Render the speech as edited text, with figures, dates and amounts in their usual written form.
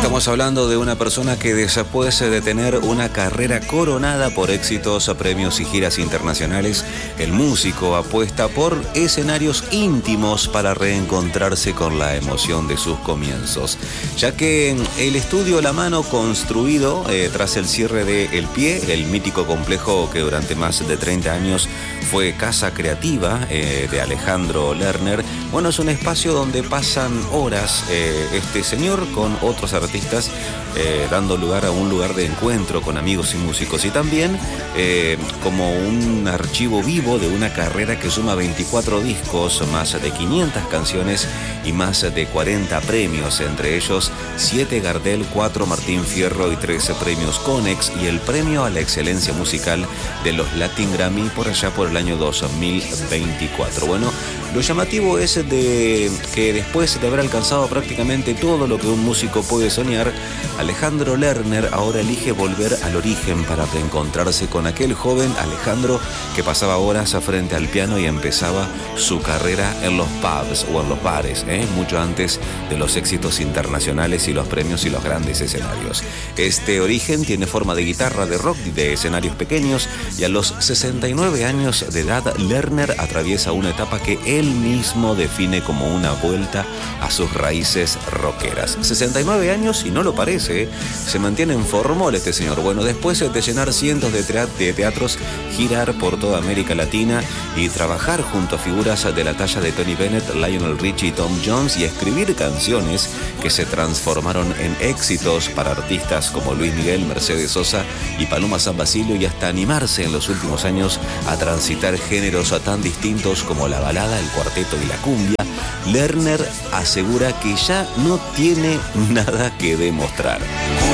Estamos hablando de una persona que después de tener una carrera coronada por éxitos, premios y giras internacionales, el músico apuesta por escenarios íntimos para reencontrarse con la emoción de sus comienzos, ya que el estudio La Mano, construido tras el cierre de El Pie, el mítico complejo que durante más de 30 años fue casa creativa de Alejandro Lerner, bueno, es un espacio donde pasan horas este señor con otros artistas, dando lugar a un lugar de encuentro con amigos y músicos, y también como un archivo vivo de una carrera que suma 24 discos, más de 500 canciones y más de 40 premios, entre ellos 7 Gardel, 4 Martín Fierro y 13 premios Conex, y el premio a la excelencia musical de los Latin Grammy por allá por el año 2024. Bueno, lo llamativo es de que después de haber alcanzado prácticamente todo lo que un músico puede soñar, Alejandro Lerner ahora elige volver al origen para reencontrarse con aquel joven Alejandro que pasaba horas frente al piano y empezaba su carrera en los pubs o en los bares, mucho antes de los éxitos internacionales y los premios y los grandes escenarios. Este origen tiene forma de guitarra de rock y de escenarios pequeños, y a los 69 años de edad, Lerner atraviesa una etapa que él mismo define como una vuelta a sus raíces rockeras. 69 años y no lo parece, se mantiene en formol este señor. Bueno, después de llenar cientos de teatros, girar por toda América Latina y trabajar junto a figuras de la talla de Tony Bennett, Lionel Richie y Tom Jones, y escribir canciones que se transformaron en éxitos para artistas como Luis Miguel, Mercedes Sosa y Paloma San Basilio, y hasta animarse en los últimos años a transitar géneros tan distintos como la balada, el cuarteto y la cumbia, Lerner asegura que ya no tiene nada que demostrar.